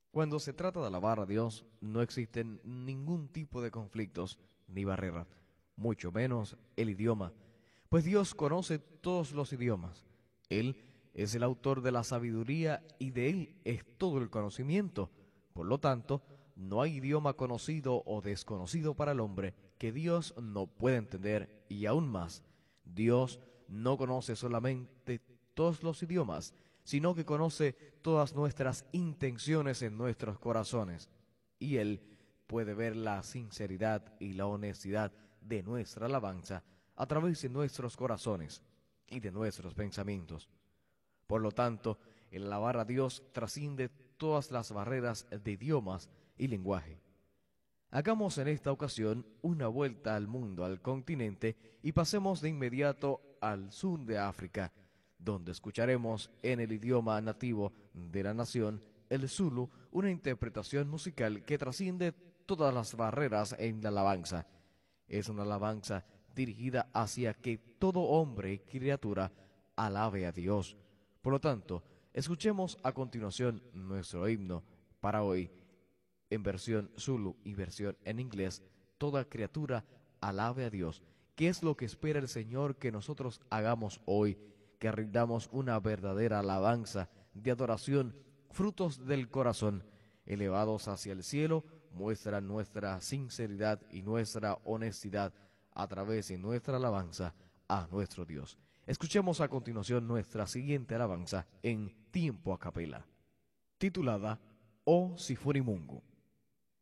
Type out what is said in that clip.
Cuando se trata de alabar a Dios, no existen ningún tipo de conflictos ni barreras, mucho menos el idioma, pues Dios conoce todos los idiomas. Él es el autor de la sabiduría y de Él es todo el conocimiento. Por lo tanto, no hay idioma conocido o desconocido para el hombre que Dios no pueda entender, y aún más, Dios no conoce solamente todos los idiomas, sino que conoce todas nuestras intenciones en nuestros corazones. Y Él puede ver la sinceridad y la honestidad de nuestra alabanza a través de nuestros corazones y de nuestros pensamientos. Por lo tanto, el alabar a Dios trasciende todas las barreras de idiomas y lenguaje. Hagamos en esta ocasión una vuelta al mundo, al continente, y pasemos de inmediato al sur de África, donde escucharemos en el idioma nativo de la nación, el Zulu, una interpretación musical que trasciende todas las barreras en la alabanza. Es una alabanza dirigida hacia que todo hombre y criatura alabe a Dios. Por lo tanto, escuchemos a continuación nuestro himno para hoy en versión Zulu y versión en inglés. Toda criatura alabe a Dios. ¿Qué es lo que espera el Señor que nosotros hagamos hoy? Que rindamos una verdadera alabanza de adoración, frutos del corazón, elevados hacia el cielo, muestran nuestra sinceridad y nuestra honestidad a través de nuestra alabanza a nuestro Dios. Escuchemos a continuación nuestra siguiente alabanza en tiempo a capela, titulada O si fuere mungu.